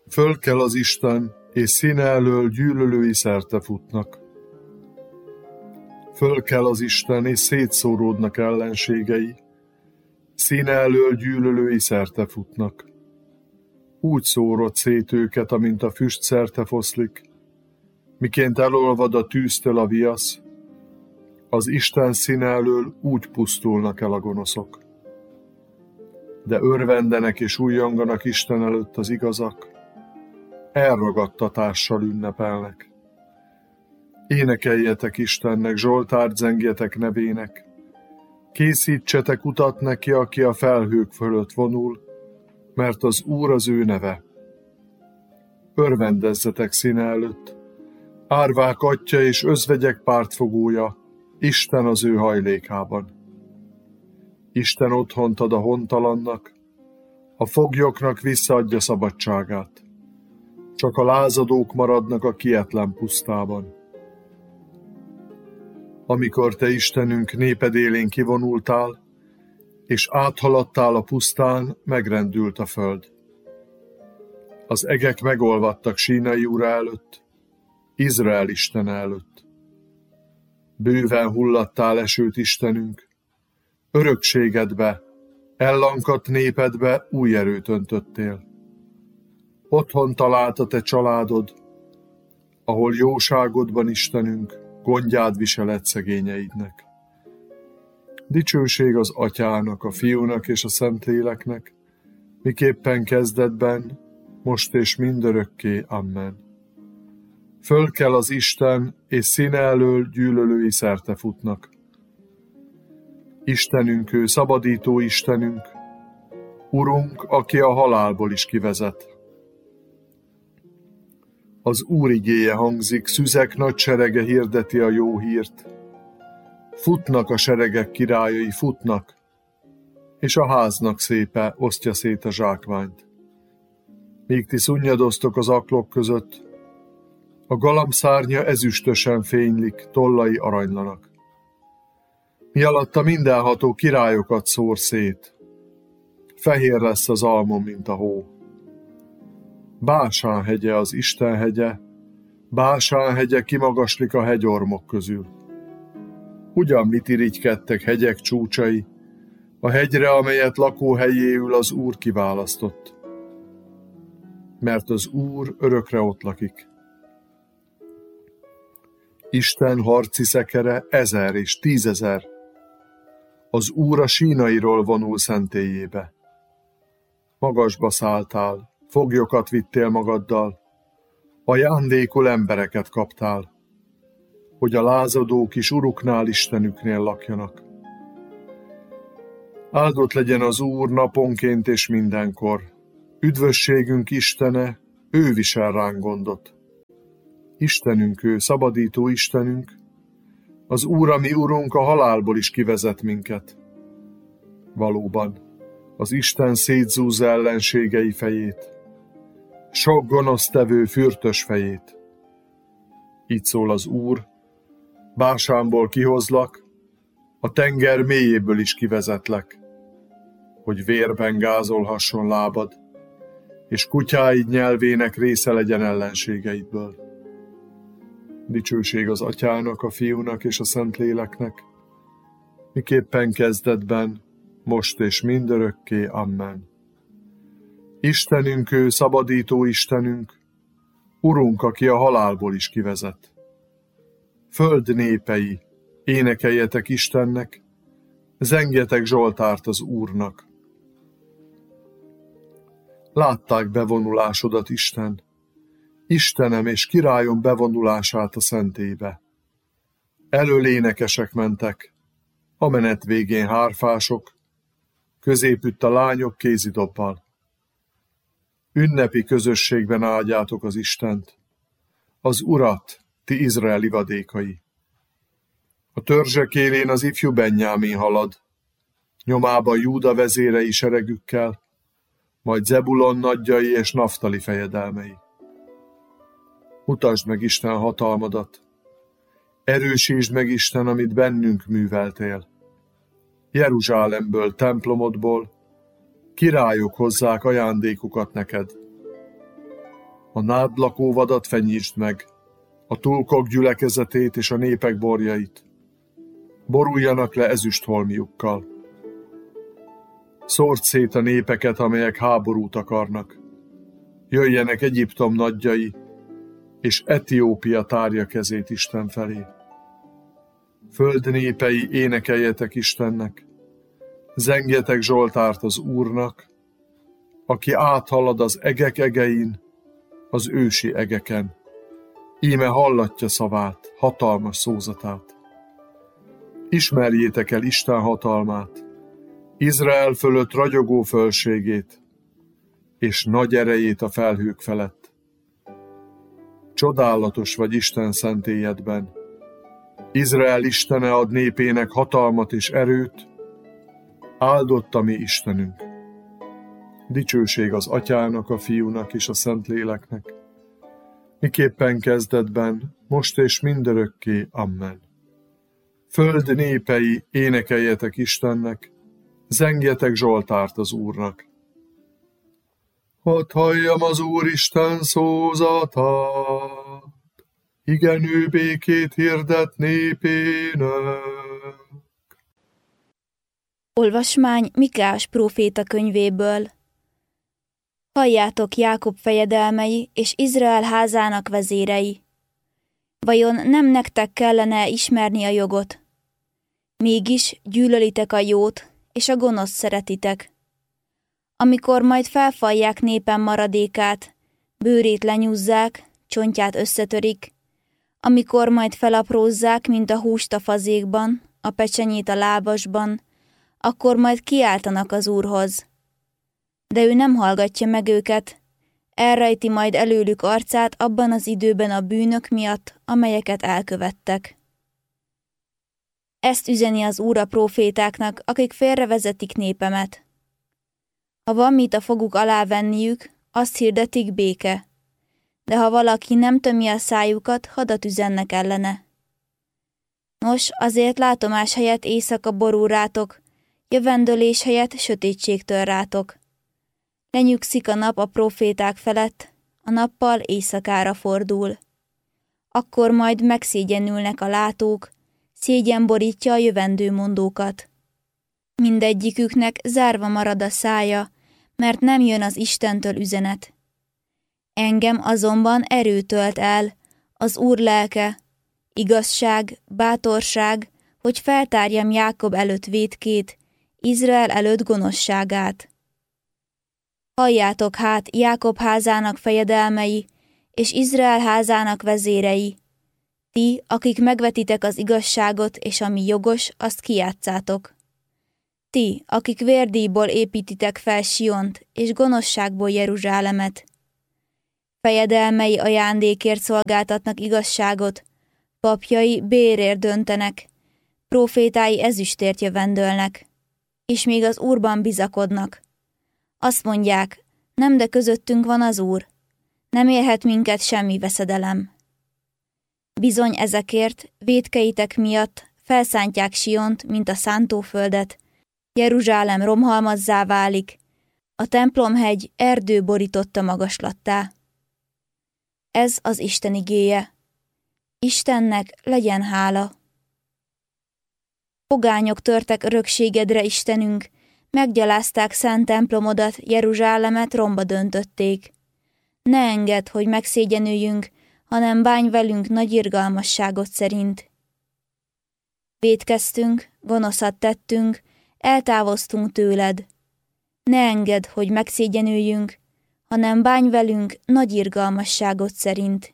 Fölkel az Isten, és színe elől gyűlölői szerte futnak. Fölkel az Isten, és szétszóródnak ellenségei, színe elől gyűlölői szerte futnak. Úgy szórod szét őket, amint a füst szerte foszlik, miként elolvad a tűztől a viasz, az Isten színe elől úgy pusztulnak el a gonoszok. De örvendenek és ujjanganak Isten előtt az igazak, elragadtatással ünnepelnek. Énekeljetek Istennek, zsoltárt zengjetek nevének, készítsetek utat neki, aki a felhők fölött vonul, mert az Úr az ő neve. Örvendezzetek színe előtt, árvák atyja és özvegyek pártfogója, Isten az ő hajlékában. Isten otthont ad a hontalannak, a foglyoknak visszaadja szabadságát. Csak a lázadók maradnak a kietlen pusztában. Amikor te, Istenünk, néped élén kivonultál, és áthaladtál a pusztán, megrendült a föld. Az egek megolvadtak Sínai Ura előtt, Izrael Istene előtt. Bőven hullattál esőt, Istenünk, örökségedbe, ellankadt népedbe új erőt öntöttél. Otthon talált a te családod, ahol jóságodban, Istenünk, gondját viseled szegényeidnek. Dicsőség az Atyának, a Fiúnak és a Szentléleknek, miképpen kezdetben, most és mindörökké. Amen. Fölkel az Isten, és színe elől gyűlölői szerte futnak. Istenünk ő, szabadító Istenünk, Urunk, aki a halálból is kivezet. Az Úr igéje hangzik, szüzek nagy serege hirdeti a jó hírt. Futnak a seregek királyai, futnak, és a háznak szépe osztja szét a zsákmányt. Míg ti szunnyadoztok az aklok között, a galambszárnya ezüstösen fénylik, tollai aranylanak. Mi alatta mindenható királyokat szór szét, fehér lesz az almom, mint a hó. Básán hegye az Isten hegye, Básán hegye kimagaslik a hegyormok közül. Ugyan mit irigykedtek hegyek csúcsai, a hegyre, amelyet lakóhelyéül az Úr kiválasztott. Mert az Úr örökre ott lakik. Isten harci szekere 1000 és 10 000. Az Úr a Sínairól vonul szentélyébe. Magasba szálltál, foglyokat vittél magaddal, ajándékul embereket kaptál, hogy a lázadók is uruknál, Istenüknél lakjanak. Áldott legyen az Úr naponként és mindenkor. Üdvösségünk Istene, ő visel ránk gondot. Istenünk ő, szabadító Istenünk, az Úr, a mi Urunk, a halálból is kivezet minket. Valóban, az Isten szétzúzza ellenségei fejét, sok gonosztevő fürtös fejét. Így szól az Úr, Básánból kihozlak, a tenger mélyéből is kivezetlek, hogy vérben gázolhasson lábad, és kutyáid nyelvének része legyen ellenségeidből. Dicsőség az Atyának, a Fiúnak és a Szentléleknek, miképpen kezdetben, most és mindörökké. Amen. Istenünk ő, szabadító Istenünk, Urunk, aki a halálból is kivezet. Föld népei, énekeljetek Istennek, zengjetek zsoltárt az Úrnak. Látták bevonulásodat, Isten, Istenem és királyom bevonulását a szentélybe. Elől énekesek mentek, a menet végén hárfások, középütt a lányok kézidobbal. Ünnepi közösségben áldjátok az Istent, az Urat, ti Izrael ivadékai. A törzsek élén az ifjú Benjámin halad, nyomába Júda vezérei seregükkel, majd Zebulon nagyjai és Naftali fejedelmei. Mutasd meg Isten hatalmadat, erősítsd meg Isten, amit bennünk műveltél. Jeruzsálemből, templomodból királyok hozzák ajándékukat neked. A nádlakóvadat fenyítsd meg, a tulkok gyülekezetét és a népek borjait. Boruljanak le ezüstholmiukkal. Szórd szét a népeket, amelyek háborút akarnak. Jöjjenek Egyiptom nagyjai, és Etiópia tárja kezét Isten felé. Föld népei, énekeljetek Istennek, zengjetek zsoltárt az Úrnak, aki áthalad az egek egein, az ősi egeken. Íme hallatja szavát, hatalmas szózatát. Ismerjétek el Isten hatalmát, Izrael fölött ragyogó fölségét, és nagy erejét a felhők felett. Csodálatos vagy Isten szentélyedben. Izrael Istene ad népének hatalmat és erőt, áldott a mi Istenünk. Dicsőség az Atyának, a Fiúnak és a Szentléleknek, miképpen kezdetben, most és mindörökké. Amen. Föld népei, énekeljetek Istennek, zengjetek zsoltárt az Úrnak. Hadd halljam az Úristen szózatát, igen, ő békét hirdet népének. Olvasmány Miklós próféta könyvéből. Halljátok Jákob fejedelmei és Izrael házának vezérei. Vajon nem nektek kellene ismerni a jogot? Mégis gyűlölitek a jót, és a gonoszt szeretitek. Amikor majd felfalják népem maradékát, bőrét lenyúzzák, csontját összetörik, amikor majd felaprózzák, mint a húst a fazékban, a pecsenyét a lábasban, akkor majd kiáltanak az Úrhoz. De ő nem hallgatja meg őket, elrejti majd előlük arcát abban az időben a bűnök miatt, amelyeket elkövettek. Ezt üzeni az Úr a prófétáknak, akik félrevezetik népemet. Ha van mit a foguk alá venniük, azt hirdetik béke, de ha valaki nem tömi a szájukat, hadat üzennek ellene. Nos, azért látomás helyett éjszaka borul rátok, jövendőlés helyett sötétségtől rátok. Lenyugszik a nap a próféták felett, a nappal éjszakára fordul. Akkor majd megszégyenülnek a látók, szégyen borítja a jövendőmondókat. Mindegyiküknek zárva marad a szája, mert nem jön az Istentől üzenet. Engem azonban erő tölt el, az Úr lelke, igazság, bátorság, hogy feltárjam Jákob előtt vétkét, Izrael előtt gonoszságát. Halljátok hát Jákob házának fejedelmei, és Izrael házának vezérei. Ti, akik megvetitek az igazságot, és ami jogos, azt kijátszátok. Ti, akik vérdíjból építitek fel Siont, és gonoszságból Jeruzsálemet. Fejedelmei ajándékért szolgáltatnak igazságot, papjai bérért döntenek, prófétái ezüstért jövendölnek, és még az Úrban bizakodnak. Azt mondják, nem, de közöttünk van az Úr, nem érhet minket semmi veszedelem. Bizony ezekért, vétkeitek miatt felszántják Siont, mint a szántóföldet, Jeruzsálem romhalmazzá válik, a templomhegy erdő borította magaslattá. Ez az Isten igéje. Istennek legyen hála. Pogányok törtek örökségedre, Istenünk, meggyalázták szent templomodat, Jeruzsálemet romba döntötték. Ne engedd, hogy megszégyenüljünk, hanem bánj velünk nagy irgalmasságot szerint. Vétkeztünk, gonoszat tettünk, eltávoztunk tőled. Ne engedd, hogy megszégyenüljünk, hanem bánj velünk nagy irgalmasságot szerint.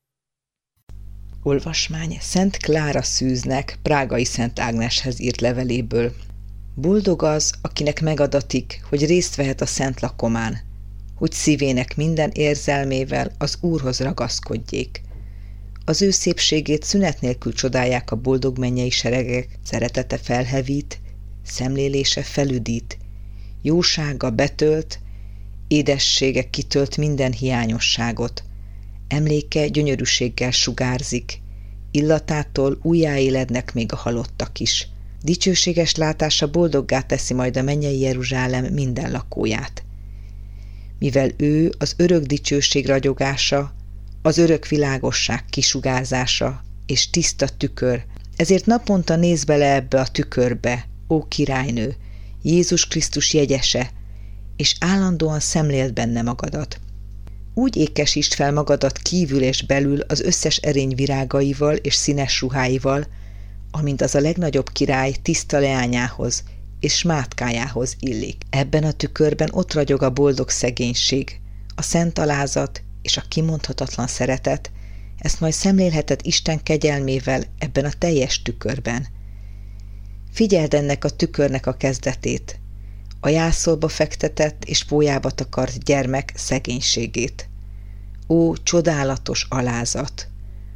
Olvasmány Szent Klára Szűznek prágai Szent Ágneshez írt leveléből. Boldog az, akinek megadatik, hogy részt vehet a szent lakomán, hogy szívének minden érzelmével az Úrhoz ragaszkodjék. Az ő szépségét szünet nélkül csodálják a boldog mennyei seregek, szeretete felhevít, szemlélése felüdít, jósága betölt, édessége kitölt minden hiányosságot, emléke gyönyörűséggel sugárzik, illatától újjáélednek még a halottak is. Dicsőséges látása boldoggá teszi majd a mennyei Jeruzsálem minden lakóját. mivel ő az örök dicsőség ragyogása, az örök világosság kisugárzása és tiszta tükör, ezért naponta nézz bele ebbe a tükörbe, ó királynő, Jézus Krisztus jegyese, és állandóan szemléld benne magadat. Úgy ékesítsd fel magadat kívül és belül az összes erény virágaival és színes ruháival, amint az a legnagyobb király tiszta leányához és smátkájához illik. Ebben a tükörben ott ragyog a boldog szegénység, a szent alázat és a kimondhatatlan szeretet, ezt majd szemlélheted Isten kegyelmével ebben a teljes tükörben. Figyeld ennek a tükörnek a kezdetét, a jászolba fektetett és pólyába takart gyermek szegénységét. Ó, csodálatos alázat!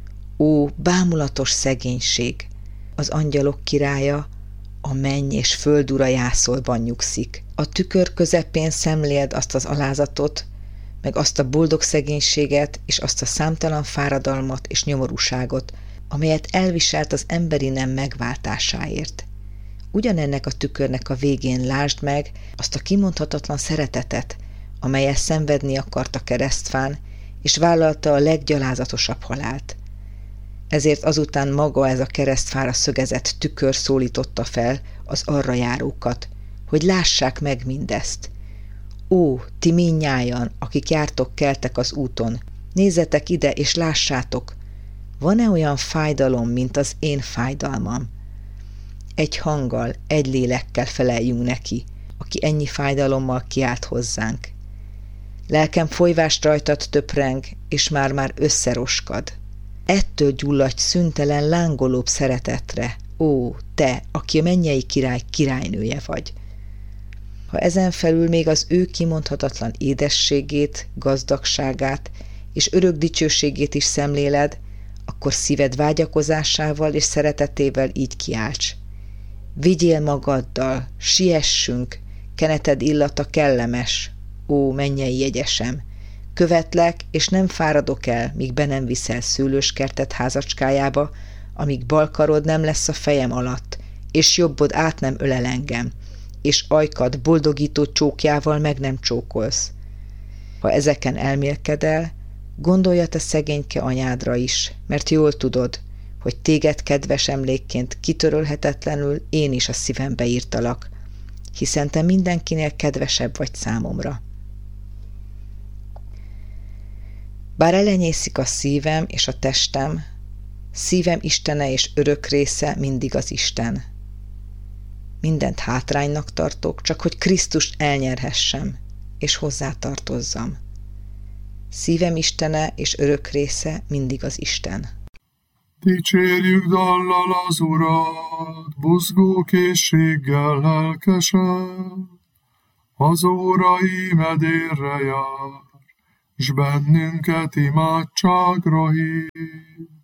Ó, bámulatos szegénység! Az angyalok királya, a menny és föld ura jászolban nyugszik. A tükör közepén szemléld azt az alázatot, meg azt a boldog szegénységet és azt a számtalan fáradalmat és nyomorúságot, amelyet elviselt az emberi nem megváltásáért. Ugyanennek a tükörnek a végén lásd meg azt a kimondhatatlan szeretetet, amelyet szenvedni akart a keresztfán, és vállalta a leggyalázatosabb halált. Ezért azután maga ez a keresztfára szögezett tükör szólította fel az arra járókat, hogy lássák meg mindezt. Ó, ti mindnyájan, akik jártok keltek az úton, nézzetek ide és lássátok, van-e olyan fájdalom, mint az én fájdalmam? Egy hanggal, egy lélekkel feleljünk neki, aki ennyi fájdalommal kiált hozzánk. Lelkem folyvást rajtad töpreng, és már összeroskad. Ettől gyulladj szüntelen lángolóbb szeretetre, ó, te, aki a mennyei király királynője vagy. Ha ezen felül még az ő kimondhatatlan édességét, gazdagságát és örök dicsőségét is szemléled, akkor szíved vágyakozásával és szeretetével így kiálts. Vigyél magaddal, siessünk, keneted illata kellemes, ó, mennyei jegyesem! Követlek, és nem fáradok el, míg be nem viszel szőlőskertet házacskájába, amíg bal karod nem lesz a fejem alatt, és jobbod át nem ölel engem, és ajkad boldogító csókjával meg nem csókolsz. Ha ezeken elmélkedel, gondolj a te szegényke anyádra is, mert jól tudod, hogy téged kedves emlékként kitörölhetetlenül én is a szívembe írtalak, hiszen te mindenkinél kedvesebb vagy számomra. Bár elenyészik a szívem és a testem, szívem istene és örök része mindig az Isten. Mindent hátránynak tartok, csak hogy Krisztust elnyerhessem, és hozzátartozzam. Szívem istene és örök része mindig az Isten. Dicsérjük dallal az Urat, buzgó készséggel lelkesen, az óra íme délre jár, s bennünket imádságra hív.